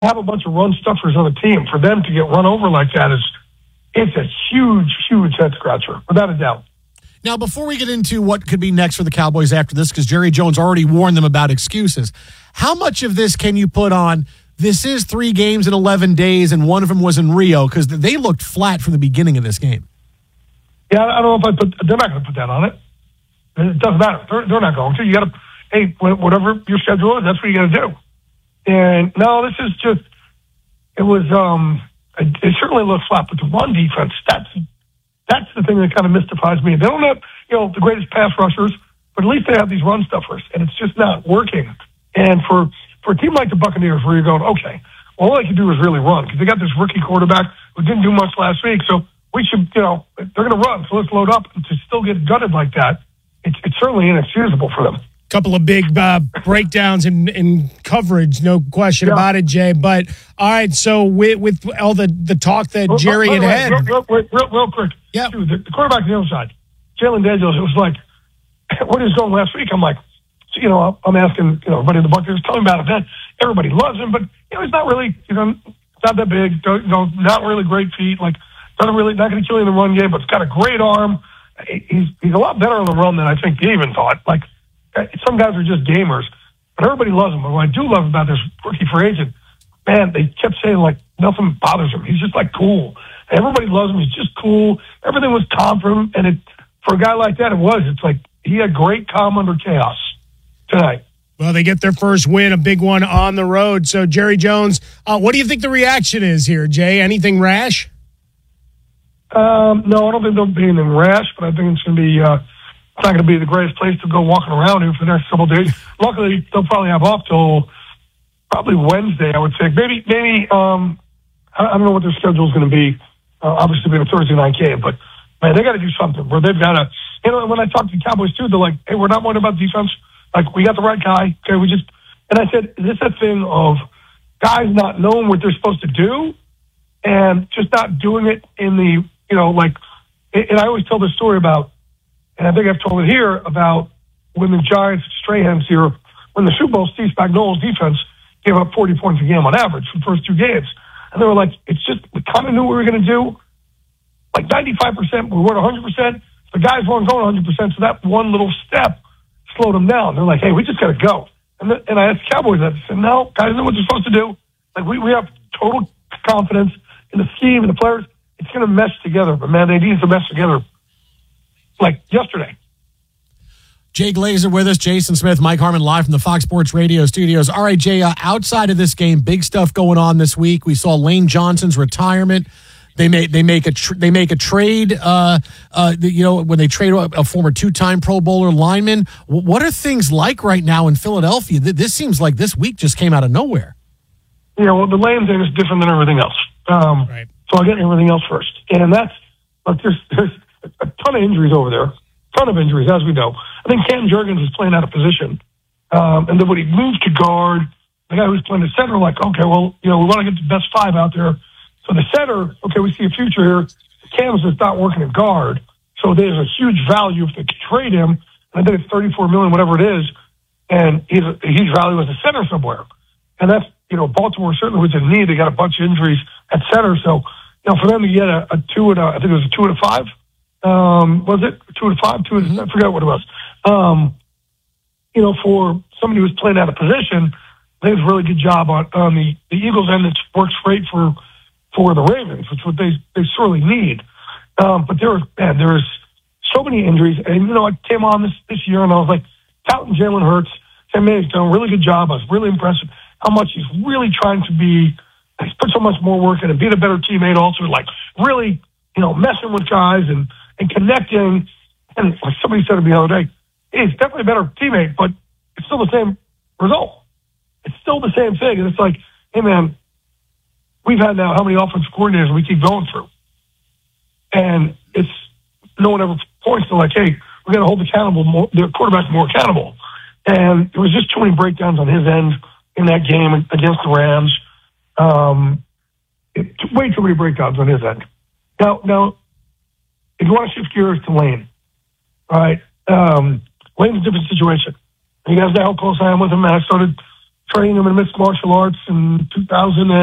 have a bunch of run stuffers on the team. For them to get run over like that it's a huge, huge head scratcher, without a doubt. Now, before we get into what could be next for the Cowboys after this, because Jerry Jones already warned them about excuses, how much of this can you put on, this is 3 games in 11 days, and one of them was in Rio, because they looked flat from the beginning of this game. Yeah, I don't know if they're not going to put that on it. It doesn't matter. They're not going to. You got to, hey, whatever your schedule is, that's what you got to do. And no, this is just, it certainly looks flat, but the run defense, that's the thing that kind of mystifies me. They don't have, the greatest pass rushers, but at least they have these run stuffers, and it's just not working. And for a team like the Buccaneers, where you're going, okay, well, all they can do is really run, because they got this rookie quarterback who didn't do much last week, so we should, they're going to run, so let's load up. And to still get gutted like that, it's certainly inexcusable for them. Couple of big breakdowns in coverage, no question about it, Jay. But all right, so with all the talk that Jerry had real quick, yeah, dude, the quarterback on the other side, Jalen Daniels, it was like, what he was going last week. I'm like, I'm asking, everybody in the Buccaneers, tell him about it. Then everybody loves him, but he's not really, not that big, not really great feet, like not going to kill you in the run game, but he's got a great arm. He's a lot better on the run than I think he even thought. Like, some guys are just gamers, but everybody loves him. But what I do love about this rookie free agent, man, they kept saying, like, nothing bothers him. He's just, like, cool. Everybody loves him. He's just cool. Everything was calm for him. And for a guy like that, it's like he had great calm under chaos tonight. Well, they get their first win, a big one on the road. So, Jerry Jones, what do you think the reaction is here, Jay? Anything rash? No, I don't think there'll be anything rash, but I think it's going to be it's not going to be the greatest place to go walking around here for the next couple of days. Luckily, they'll probably have off till probably Wednesday, I would say. Maybe I don't know what their schedule is going to be. Obviously, being a Thursday night game, but man, they got to do something where they've got to. When I talk to the Cowboys too, they're like, "Hey, we're not worried about defense. Like, we got the right guy. Okay, And I said, is this a thing of guys not knowing what they're supposed to do and just not doing it in the And I always tell this story about, and I think I've told it here, about when the Giants, Strahan's here, when the Super Bowl, Steve Spagnuolo's defense gave up 40 points a game on average for the first 2 games. And they were like, it's just, we kind of knew what we were going to do. Like 95%, we weren't 100%. The guys weren't going 100%, so that one little step slowed them down. They're like, hey, we just got to go. And I asked the Cowboys that. I said, no, guys know what they're supposed to do. Like, we have total confidence in the scheme and the players. It's going to mesh together. But, man, they need to mesh together like yesterday. Jay Glazer with us, Jason Smith, Mike Harmon live from the Fox Sports Radio studios. All right, Jay, outside of this game, big stuff going on this week. We saw Lane Johnson's retirement. They make a trade. When they trade a former 2-time Pro Bowler lineman. What are things like right now in Philadelphia? This seems like this week just came out of nowhere. Well, the Lane thing is different than everything else. Right. So I'll get everything else first. And that's there's a ton of injuries over there. Ton of injuries, as we know. I think Cam Jurgens is playing out of position. And then when he moved to guard, the guy who's playing the center, like, okay, well, we want to get the best 5 out there. So the center, okay, we see a future here. Cam's is not working at guard. So there's a huge value if they could trade him. And I think it's $34 million, whatever it is. And he's a huge value as a center somewhere. And that's, Baltimore certainly was in need. They got a bunch of injuries at center. So, for them to get a 2 and I think it was a 2 and a 5. Was it 2 and 5? 2 and I forgot what it was. For somebody who's playing out of position, I think it's a really good job on the Eagles end. It works great for the Ravens, which what they sorely need. But there's so many injuries. And, I came on this year and I was like, touting Jalen Hurts. Sam May's done a really good job. I was really impressed with how much he's really trying to be. He's put so much more work in and being a better teammate also, like really, messing with guys and connecting. And like somebody said to me the other day, he's definitely a better teammate, but it's still the same result. It's still the same thing. And it's like, hey, man, we've had now how many offensive coordinators we keep going through? And it's no one ever points to like, hey, we're going to hold the quarterback more accountable. And there was just too many breakdowns on his end in that game against the Rams. Way too many breakdowns on his end. Now, if you want to shift gears to Lane, all right, Lane's a different situation. You guys know how close I am with him, and I started training him in mixed martial arts in 2000.